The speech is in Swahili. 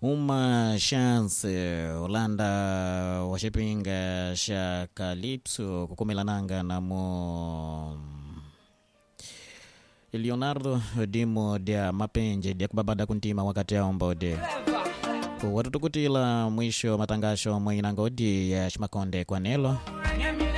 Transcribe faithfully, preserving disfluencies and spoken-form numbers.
uma chance Holanda washipinga sha Calypso kukumilananga na mo Leonardo dimo dia mapenje dia kubabada kuntima wakati ya mbode watutukutila mwisho matangasho mwinangodi ya Shimakonde kwa nelo